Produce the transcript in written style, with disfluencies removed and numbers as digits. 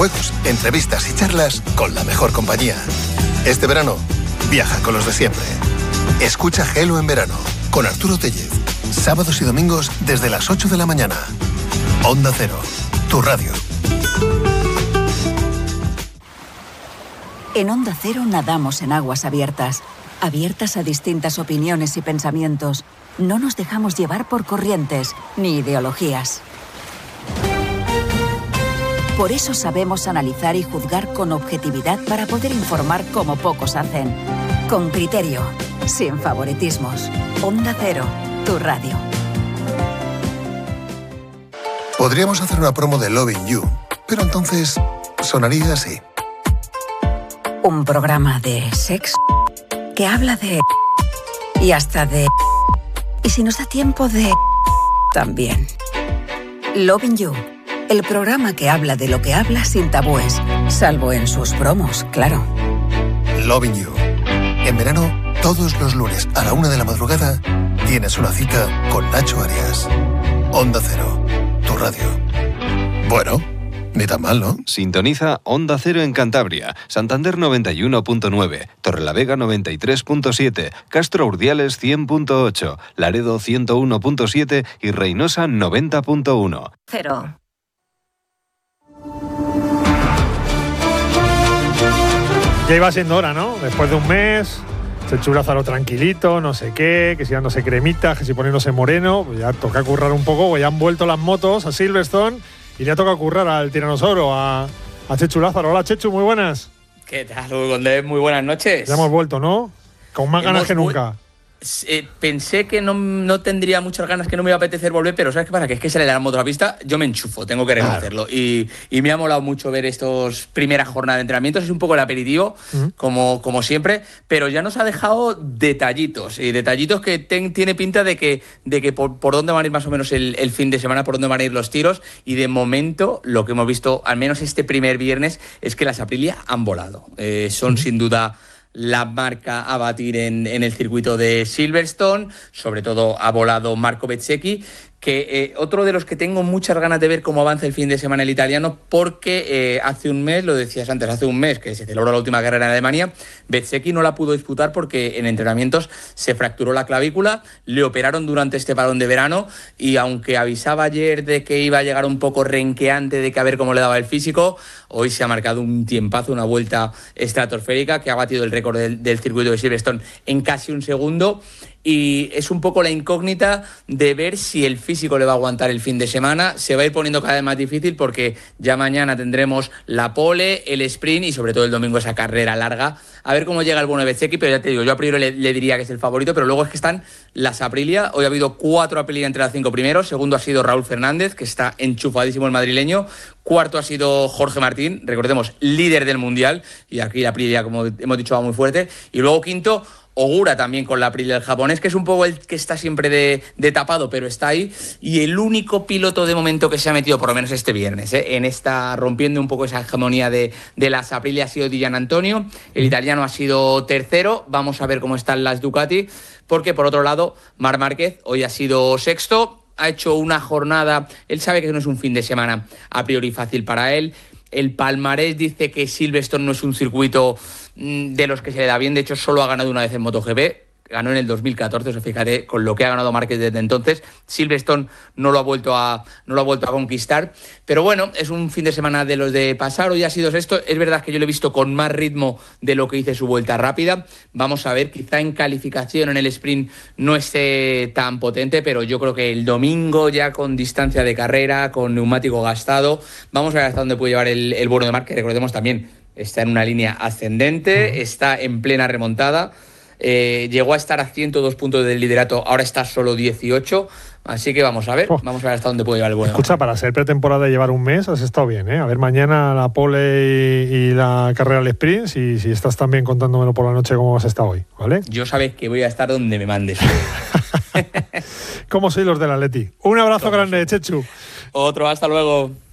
juegos, entrevistas y charlas con la mejor compañía. Este verano, viaja con los de siempre. Escucha Gelo en verano con Arturo Tellez. Sábados y domingos desde las 8 de la mañana. Onda Cero, tu radio. En Onda Cero nadamos en aguas abiertas. Abiertas a distintas opiniones y pensamientos. No nos dejamos llevar por corrientes ni ideologías. Por eso sabemos analizar y juzgar con objetividad para poder informar como pocos hacen. Con criterio, sin favoritismos. Onda Cero, tu radio. Podríamos hacer una promo de Loving You, pero entonces sonaría así. Un programa de sexo que habla de... y hasta de... y si nos da tiempo de... también. Loving You, el programa que habla de lo que habla sin tabúes, salvo en sus promos, claro. Loving You. En verano, todos los lunes a la 1 de la madrugada, tienes una cita con Nacho Arias. Onda Cero, tu radio. Bueno, ni tan mal, ¿no? Sintoniza Onda Cero en Cantabria, Santander 91.9, Torrelavega 93.7, Castro Urdiales 100.8, Laredo 101.7 y Reynosa 90.1. Cero. Ya iba siendo hora, ¿no? Después de un mes, Chechu Lázaro tranquilito, no sé qué, que si dándose cremitas, que si poniéndose moreno, pues ya toca currar un poco, pues ya han vuelto las motos a Silverstone y le toca currar al tiranosaurio, a Chechu Lázaro. Hola Chechu, muy buenas. ¿Qué tal, Hugo Condés? Muy buenas noches. Ya hemos vuelto, ¿no? Con más ganas que nunca. Pensé que no tendría muchas ganas, que no me iba a apetecer volver, pero ¿sabes qué pasa? Que es que sale la moto a la pista, yo me enchufo, tengo que reconocerlo. Claro. Y me ha molado mucho ver estos primeras jornadas de entrenamientos, es un poco el aperitivo, como siempre, pero ya nos ha dejado detallitos, y detallitos que tiene pinta de que por dónde van a ir más o menos el fin de semana, por dónde van a ir los tiros, y de momento lo que hemos visto, al menos este primer viernes, es que las Aprilia han volado. Son sin duda la marca a batir en el circuito de Silverstone, sobre todo ha volado Marco Bezzecchi, que otro de los que tengo muchas ganas de ver cómo avanza el fin de semana el italiano, porque hace un mes, lo decías antes, hace un mes que se celebró la última carrera en Alemania, Bezzecchi no la pudo disputar porque en entrenamientos se fracturó la clavícula, le operaron durante este parón de verano y aunque avisaba ayer de que iba a llegar un poco renqueante de que a ver cómo le daba el físico, hoy se ha marcado un tiempazo, una vuelta estratosférica que ha batido el récord del circuito de Silverstone en casi un segundo. Y es un poco la incógnita de ver si el físico le va a aguantar el fin de semana. Se va a ir poniendo cada vez más difícil porque ya mañana tendremos la pole, el sprint y sobre todo el domingo esa carrera larga. A ver cómo llega el bueno de Bezzecchi, pero ya te digo, yo a priori le diría que es el favorito, pero luego es que están las Aprilia. Hoy ha habido 4 Aprilia entre las 5 primeros. Segundo ha sido Raúl Fernández, que está enchufadísimo el madrileño. Cuarto ha sido Jorge Martín, recordemos, líder del Mundial. Y aquí la Aprilia, como hemos dicho, va muy fuerte. Y luego quinto, Ogura también con la Aprilia del japonés, que es un poco el que está siempre de tapado, pero está ahí. Y el único piloto de momento que se ha metido, por lo menos este viernes, en esta, rompiendo un poco esa hegemonía de las Aprilia, ha sido Di Gianantonio. El italiano ha sido tercero. Vamos a ver cómo están las Ducati, porque por otro lado, Marc Márquez hoy ha sido sexto. Ha hecho una jornada, él sabe que no es un fin de semana a priori fácil para él. El palmarés dice que Silverstone no es un circuito de los que se le da bien. De hecho, solo ha ganado una vez en MotoGP. Ganó en el 2014, o sea, fíjate, con lo que ha ganado Márquez desde entonces. Silverstone no lo ha vuelto a conquistar. Pero bueno, es un fin de semana de los de pasar. Hoy ha sido sexto. Es verdad que yo lo he visto con más ritmo de lo que hice su vuelta rápida. Vamos a ver, quizá en calificación en el sprint no esté tan potente, pero yo creo que el domingo ya con distancia de carrera, con neumático gastado, vamos a ver hasta dónde puede llevar el bueno de Márquez. Recordemos también, está en una línea ascendente, está en plena remontada. Llegó a estar a 102 puntos del liderato, ahora está solo 18, así que vamos a ver hasta dónde puede llevar el bueno. Escucha, para ser pretemporada y llevar un mes has estado bien, ¿eh? A ver mañana la pole y la carrera al sprint, si estás también contándomelo por la noche cómo has estado hoy, ¿vale? Yo sabes que voy a estar donde me mandes. ¿Cómo soy los del Atleti? Un abrazo grande, Chechu. Otro, hasta luego.